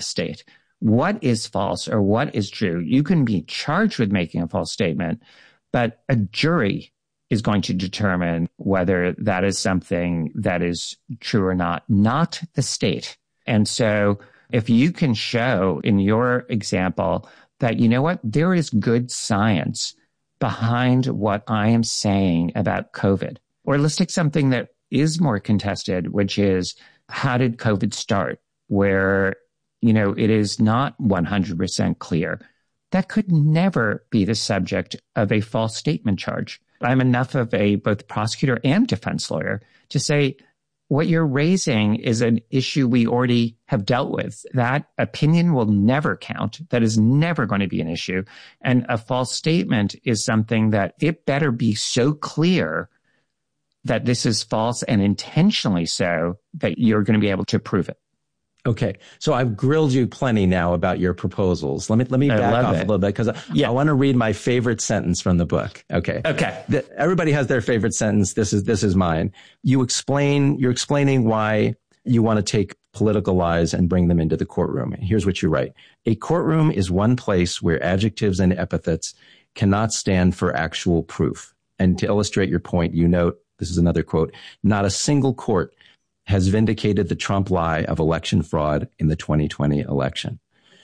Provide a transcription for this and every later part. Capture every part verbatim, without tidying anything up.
the state. What is false or what is true? You can be charged with making a false statement, but a jury is going to determine whether that is something that is true or not, not the state. And so if you can show in your example that, you know what, there is good science behind what I am saying about COVID, or let's take something that is more contested, which is how did COVID start, where, you know, it is not one hundred percent clear. That could never be the subject of a false statement charge. I'm enough of a both prosecutor and defense lawyer to say, what you're raising is an issue we already have dealt with. That opinion will never count. That is never going to be an issue. And a false statement is something that it better be so clear that this is false and intentionally so that you're going to be able to prove it. Okay. So I've grilled you plenty now about your proposals. Let me, let me back off it. a little bit because yeah. I want to read my favorite sentence from the book. Okay. Okay. The, everybody has their favorite sentence. This is, this is mine. You explain, you're explaining why you want to take political lies and bring them into the courtroom. Here's what you write. A courtroom is one place where adjectives and epithets cannot stand for actual proof. And to illustrate your point, you note, this is another quote, not a single court has vindicated the Trump lie of election fraud in the twenty twenty election.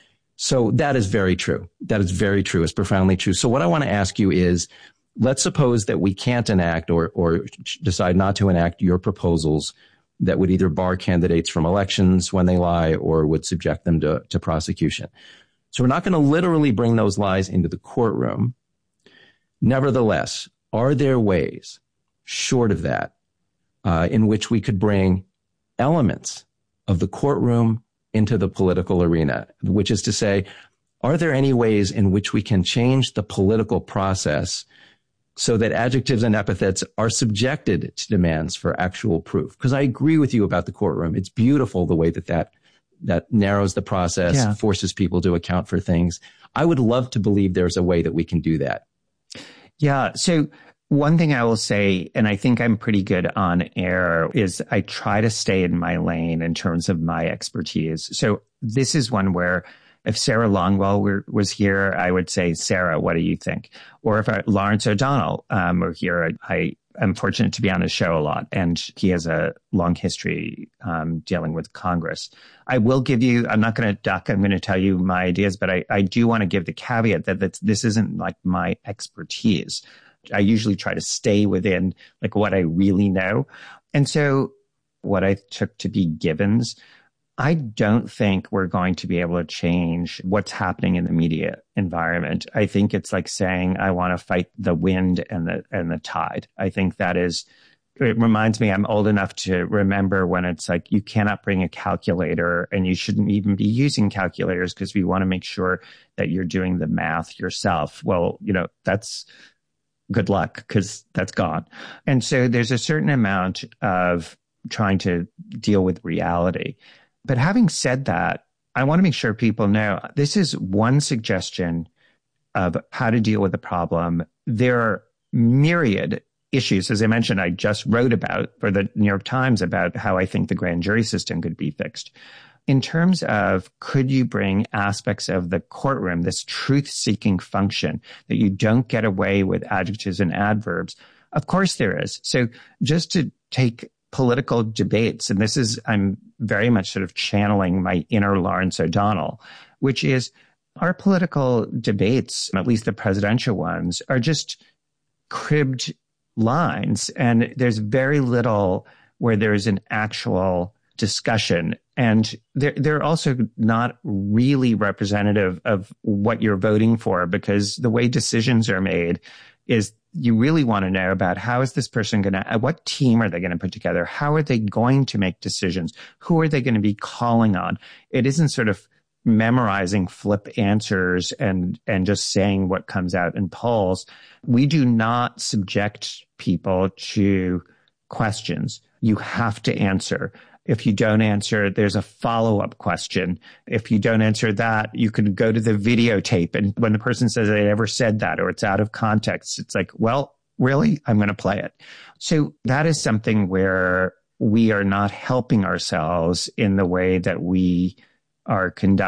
So that is very true. That is very true. It's profoundly true. So what I want to ask you is, let's suppose that we can't enact or, or decide not to enact your proposals that would either bar candidates from elections when they lie or would subject them to, to prosecution. So we're not going to literally bring those lies into the courtroom. Nevertheless, are there ways short of that uh, in which we could bring elements of the courtroom into the political arena, which is to say, are there any ways in which we can change the political process so that adjectives and epithets are subjected to demands for actual proof? Because I agree with you about the courtroom. It's beautiful the way that that, that narrows the process, yeah. forces people to account for things. I would love to believe there's a way that we can do that. Yeah. So one thing I will say, and I think I'm pretty good on air, is I try to stay in my lane in terms of my expertise. So this is one where if Sarah Longwell were, was here, I would say, Sarah, what do you think? Or if I, Lawrence O'Donnell um, were here, I am fortunate to be on his show a lot, and he has a long history um, dealing with Congress. I will give you, I'm not going to duck, I'm going to tell you my ideas, but I, I do want to give the caveat that that's, this isn't like my expertise. I usually try to stay within like what I really know. And so what I took to be givens, I don't think we're going to be able to change what's happening in the media environment. I think it's like saying, I want to fight the wind and the, and the tide. I think that is, it reminds me, I'm old enough to remember when it's like, you cannot bring a calculator and you shouldn't even be using calculators because we want to make sure that you're doing the math yourself. Well, you know, that's, good luck, because that's gone. And so there's a certain amount of trying to deal with reality. But having said that, I want to make sure people know this is one suggestion of how to deal with the problem. There are myriad issues. As I mentioned, I just wrote about for the New York Times about how I think the grand jury system could be fixed. In terms of, could you bring aspects of the courtroom, this truth-seeking function, that you don't get away with adjectives and adverbs? Of course there is. So just to take political debates, and this is, I'm very much sort of channeling my inner Lawrence O'Donnell, which is our political debates, at least the presidential ones, are just cribbed lines. And there's very little where there's an actual discussion. And they're, they're also not really representative of what you're voting for, because the way decisions are made is you really want to know about how is this person going to, what team are they going to put together? How are they going to make decisions? Who are they going to be calling on? It isn't sort of memorizing flip answers and, and just saying what comes out in polls. We do not subject people to questions. You have to answer. If you don't answer, there's a follow-up question. If you don't answer that, you can go to the videotape. And when the person says they never said that or it's out of context, it's like, well, really? I'm going to play it. So that is something where we are not helping ourselves in the way that we are conducting